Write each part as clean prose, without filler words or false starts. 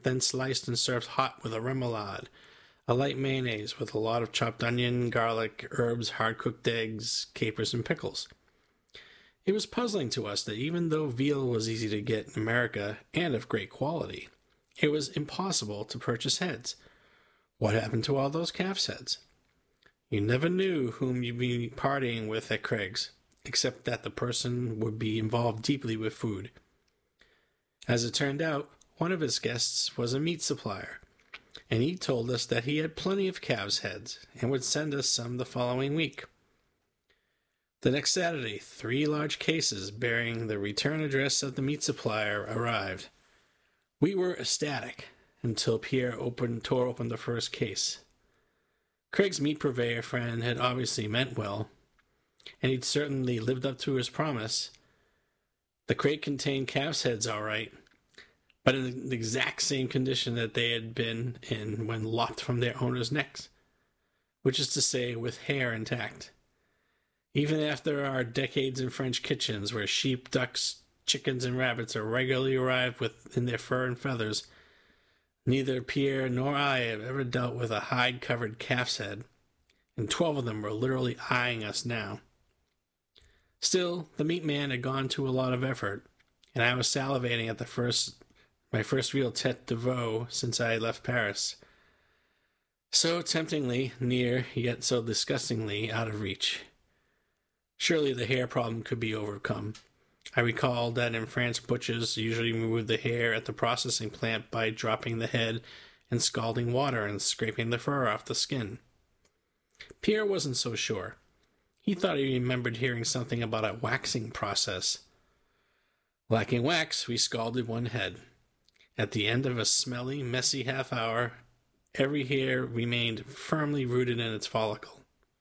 then sliced and served hot with a remoulade, a light mayonnaise with a lot of chopped onion, garlic, herbs, hard-cooked eggs, capers, and pickles. It was puzzling to us that even though veal was easy to get in America and of great quality, it was impossible to purchase heads. What happened to all those calf's heads? You never knew whom you'd be partying with at Craig's, except that the person would be involved deeply with food. As it turned out, one of his guests was a meat supplier, and he told us that he had plenty of calves' heads and would send us some the following week. The next Saturday, 3 large cases bearing the return address of the meat supplier arrived. We were ecstatic until Pierre tore open the first case. Craig's meat purveyor friend had obviously meant well, and he'd certainly lived up to his promise. The crate contained calves' heads all right, but in the exact same condition that they had been in when lopped from their owners' necks, which is to say, with hair intact. Even after our decades in French kitchens, where sheep, ducks, chickens, and rabbits are regularly arrived in their fur and feathers, neither Pierre nor I have ever dealt with a hide-covered calf's head, and 12 of them were literally eyeing us now. Still, the meat man had gone to a lot of effort, and I was salivating at my first real tête de veau since I had left Paris. So temptingly near, yet so disgustingly out of reach. Surely the hair problem could be overcome. I recalled that in France butchers usually remove the hair at the processing plant by dropping the head in scalding water and scraping the fur off the skin. Pierre wasn't so sure. He thought he remembered hearing something about a waxing process. Lacking wax, we scalded one head. At the end of a smelly, messy half hour, every hair remained firmly rooted in its follicle.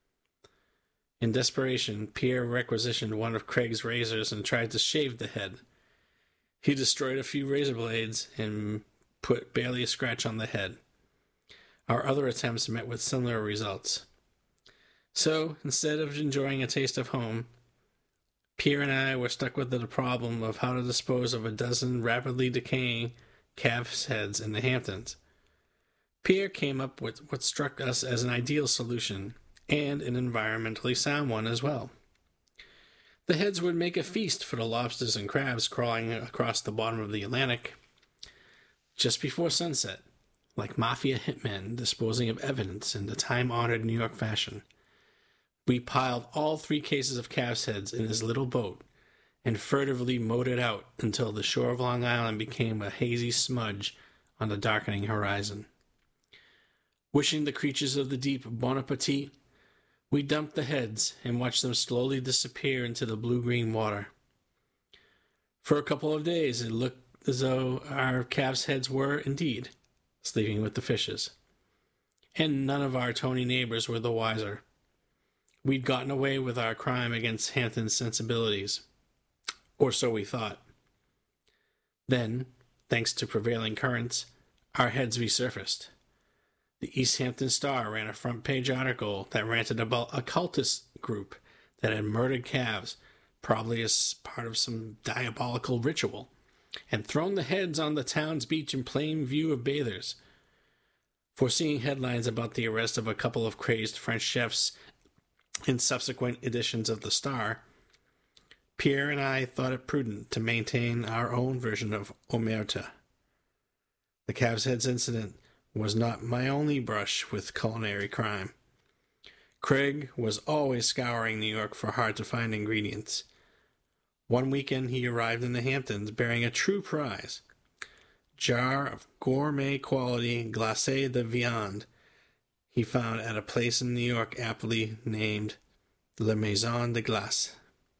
In desperation, Pierre requisitioned one of Craig's razors and tried to shave the head. He destroyed a few razor blades and put barely a scratch on the head. Our other attempts met with similar results. So, instead of enjoying a taste of home, Pierre and I were stuck with the problem of how to dispose of a dozen rapidly decaying calf's heads in the Hamptons. Pierre came up with what struck us as an ideal solution, and an environmentally sound one as well. The heads would make a feast for the lobsters and crabs crawling across the bottom of the Atlantic. Just before sunset, like mafia hitmen disposing of evidence in the time-honored New York fashion, we piled all 3 cases of calf's heads in his little boat and furtively motored out until the shore of Long Island became a hazy smudge on the darkening horizon. Wishing the creatures of the deep bon appetit, we dumped the heads and watched them slowly disappear into the blue-green water. For a couple of days, it looked as though our calves' heads were, indeed, sleeping with the fishes. And none of our Tony neighbors were the wiser. We'd gotten away with our crime against Hampton's sensibilities. Or so we thought. Then, thanks to prevailing currents, our heads resurfaced. The East Hampton Star ran a front-page article that ranted about a cultist group that had murdered calves, probably as part of some diabolical ritual, and thrown the heads on the town's beach in plain view of bathers. Foreseeing headlines about the arrest of a couple of crazed French chefs in subsequent editions of the Star, Pierre and I thought it prudent to maintain our own version of Omerta. The calves' heads incident was not my only brush with culinary crime. Craig was always scouring New York for hard-to-find ingredients. One weekend he arrived in the Hamptons bearing a true prize, jar of gourmet-quality glacé de viande he found at a place in New York aptly named La Maison de Glace.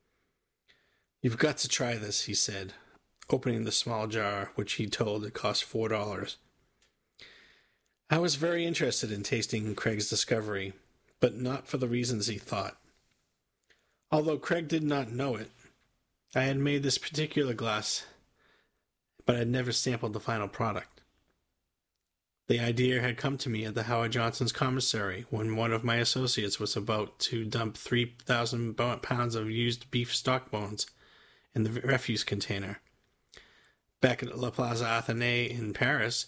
"You've got to try this," he said, opening the small jar, which he told it cost $4. I was very interested in tasting Craig's discovery, but not for the reasons he thought. Although Craig did not know it, I had made this particular glass, but had never sampled the final product. The idea had come to me at the Howard Johnson's commissary when one of my associates was about to dump 3,000 pounds of used beef stock bones in the refuse container. Back at La Plaza Athénée in Paris,